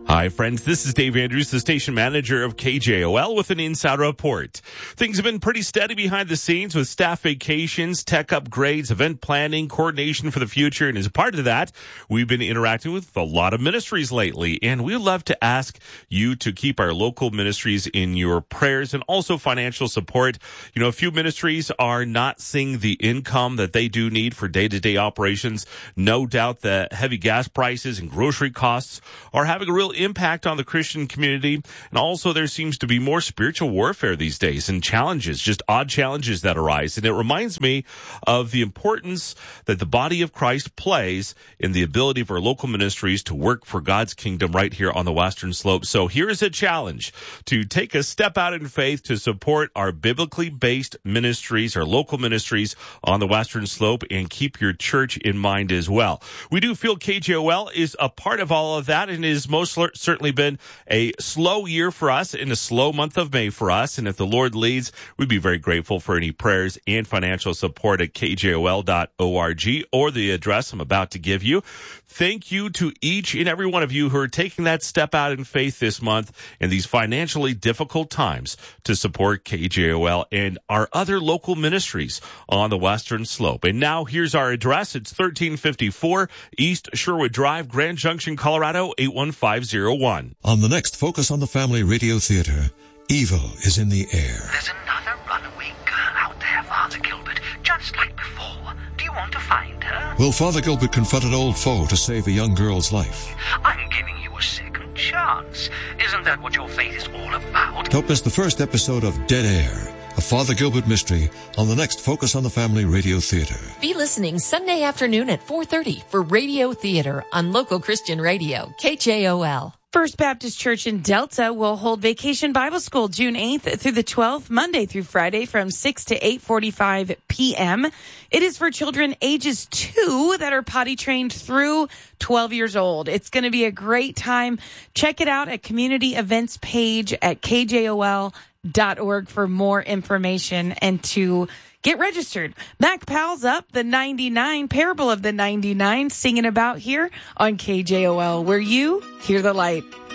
Hi, friends. This is Dave Andrews, the station manager of KJOL, with an Inside Report. Things have been pretty steady behind the scenes with staff vacations, tech upgrades, event planning, coordination for the future. And as a part of that, we've been interacting with a lot of ministries lately. And we love to ask you to keep our local ministries in your prayers and also financial support. You know, a few ministries are not seeing the income that they do need for day-to-day operations. No doubt the heavy gas prices and grocery costs are having a real impact on the Christian community. And also there seems to be more spiritual warfare these days and challenges, just odd challenges that arise. And it reminds me of the importance that the body of Christ plays in the ability of our local ministries to work for God's kingdom right here on the Western Slope. So here's a challenge to take a step out in faith to support our biblically based ministries, our local ministries on the Western Slope, and keep your church in mind as well. We do feel KJOL is a part of all of that, and is most certainly been a slow year for us and a slow month of May for us. And if the Lord leads, we'd be very grateful for any prayers and financial support at kjol.org or the address I'm about to give you. Thank you to each and every one of you who are taking that step out in faith this month in these financially difficult times to support KJOL and our other local ministries on the Western Slope. And now here's our address. It's 1354 East Sherwood Drive, Grand Junction, Colorado, 81501. On the next Focus on the Family Radio Theater, evil is in the air. There's another runaway girl out there, Father Gilbert, just like before. Do you want to find her? Will Father Gilbert confront an old foe to save a young girl's life? I'm giving you a second chance. Isn't that what your faith is all about? Don't miss the first episode of Dead Air, a Father Gilbert mystery, on the next Focus on the Family Radio Theater. Be listening Sunday afternoon at 4:30 for Radio Theater on local Christian radio, KJOL. First Baptist Church in Delta will hold Vacation Bible School June 8th through the 12th, Monday through Friday from 6 to 8:45 p.m. It is for children ages 2 that are potty trained through 12 years old. It's going to be a great time. Check it out at community events page at kjol.org for more information and to get registered. Mac Powell's up, the 99, Parable of the 99, singing about here on KJOL, where you hear the light.